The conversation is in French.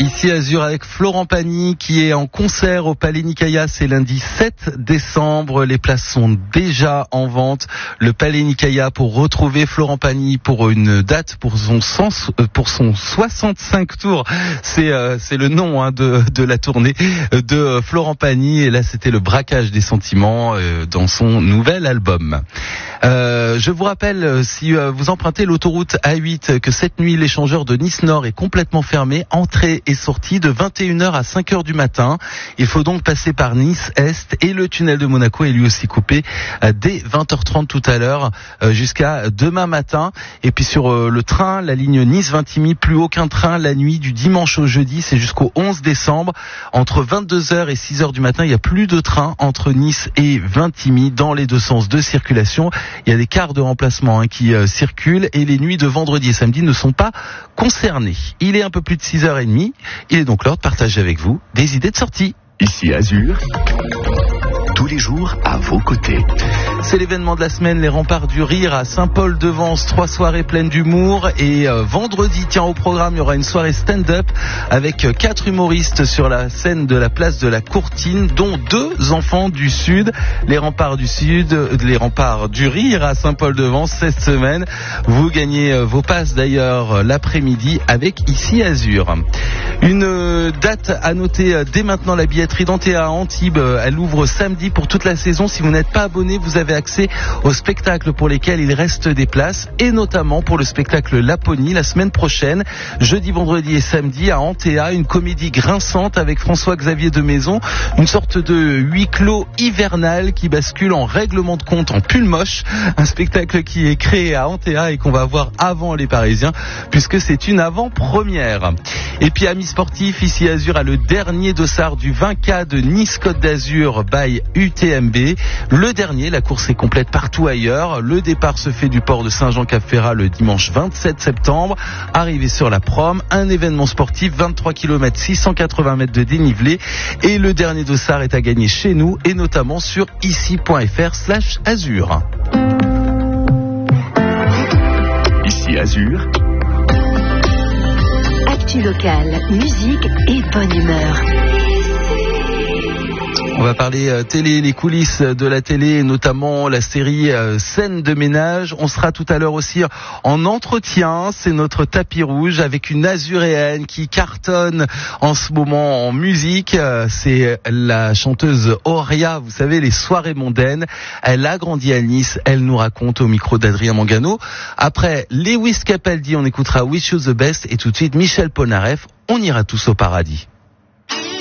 Ici Azur avec Florent Pagny qui est en concert au Palais Nicaïa, c'est lundi 7 décembre. Les places sont déjà en vente. Le Palais Nicaïa pour retrouver Florent Pagny pour une date pour son 65 tours. C'est le nom de la tournée de Florent Pagny. Et là c'était le braquage des sentiments dans son nouvel album. Je vous rappelle, si vous empruntez l'autoroute A8, que cette nuit l'échangeur de Nice Nord est complètement fermé, entrée et sortie de 21h à 5h du matin. Il faut donc passer par Nice Est, et le tunnel de Monaco est lui aussi coupé dès 20h30 tout à l'heure jusqu'à demain matin. Et puis sur le train, la ligne Nice-Vintimille, plus aucun train la nuit du dimanche au jeudi, c'est jusqu'au 11 décembre. Entre 22h et 6h du matin, il n'y a plus de train entre Nice et Vintimille dans les deux sens de circulation. Il y a des cars de remplacement qui circulent, et les nuits de vendredi et samedi ne sont pas concernées. Il est un peu plus de 6h30. Il est donc l'heure de partager avec vous des idées de sortie. Ici Azur, tous les jours à vos côtés. C'est l'événement de la semaine, les remparts du rire à Saint-Paul-de-Vence. 3 soirées pleines d'humour. Et vendredi, au programme, il y aura une soirée stand-up avec 4 humoristes sur la scène de la place de la Courtine, dont 2 enfants du Sud. Les remparts du Sud, les remparts du rire à Saint-Paul-de-Vence cette semaine. Vous gagnez vos passes d'ailleurs l'après-midi avec Ici Azur. Une date à noter dès maintenant, la billetterie d'Antea à Antibes. Elle ouvre samedi pour toute la saison. Si vous n'êtes pas abonné, vous avez accès aux spectacles pour lesquels il reste des places, et notamment pour le spectacle Laponie la semaine prochaine, jeudi, vendredi et samedi à Antea, une comédie grinçante avec François-Xavier de Maison, une sorte de huis clos hivernal qui bascule en règlement de compte en pull moche, un spectacle qui est créé à Antea et qu'on va voir avant les Parisiens puisque c'est une avant-première. Et puis amis sportifs, Ici Azur a le dernier dossard du 20K de Nice-Côte d'Azur by UTMB. Le dernier, la course est complète partout ailleurs. Le départ se fait du port de Saint-Jean-Cap-Ferrat le dimanche 27 septembre. Arrivée sur la prom, un événement sportif, 23 km, 680 mètres de dénivelé. Et le dernier dossard est à gagner chez nous, et notamment sur ici.fr/azur. Ici Azur. Actu locale, musique et bonne humeur. On va parler télé, les coulisses de la télé, notamment la série Scène de ménage. On sera tout à l'heure aussi en entretien. C'est notre tapis rouge avec une azuréenne qui cartonne en ce moment en musique. C'est la chanteuse Auria, vous savez, les soirées mondaines. Elle a grandi à Nice. Elle nous raconte au micro d'Adrien Mangano. Après Lewis Capaldi, on écoutera Wish You the Best, et tout de suite Michel Polnareff. On ira tous au paradis.